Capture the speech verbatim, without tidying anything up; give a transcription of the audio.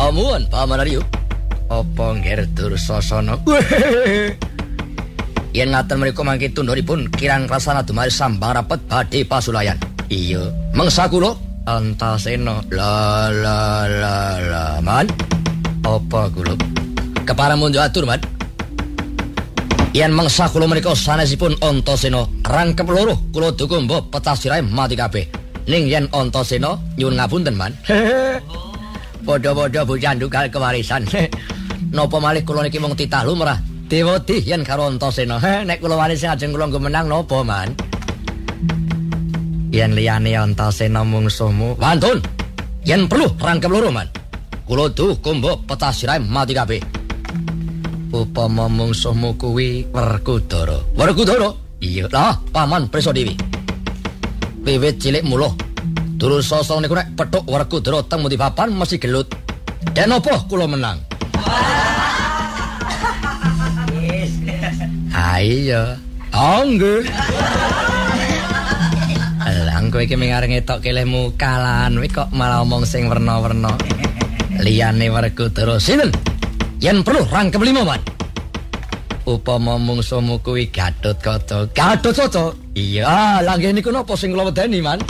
Pamuan Paman Arya. Apa ngger Dursasana? Yen ngaten menika mangke tundhonipun kirang rasana dumari sambang rapet badhe pasulayan. Iya, mangsa kula Antasena. La la la la man. Apa kula kepareng munjo atur, Man? Yen mangsa kula menika sanesipun Antasena rangkep loro, kula dukung mbah pecah sirahe mati kabeh. Ning yen Antasena nyuwun ngapunten, Man. Padha-padha bocah ndugal kewarisan. Napa malih kula niki mung titah lumrah. Dewadi yen karo Antasena. Nek kula wani sing ajeng kula nggo menang napa, Man? Yen liyane Antasena mungsuhmu, wantun. Yen perlu rangkep loro, Man. Kula dukung mbok pecah sirahe mati kabeh. Upama mungsuhmu kuwi Werkudara. Werkudara? Iya, lah Paman Prisa Dewi. Wiwit cilik mula Dursasana niku nek pethuk Werkudara teng mundi papan mesti gelut. Den apa kula menang? Ayo. Angge. Alang kowe iki mung arep ngetok kelehmu kalan, kowe kok malah omong sing werna-werna. Liyane Werkudara sinten? Yen perlu rangkep lima, Man. Upama mungsuhmu kuwi Gatotkaca. Gatotkaca? Iya, lah nggih niku napa sing kula wedeni, Man?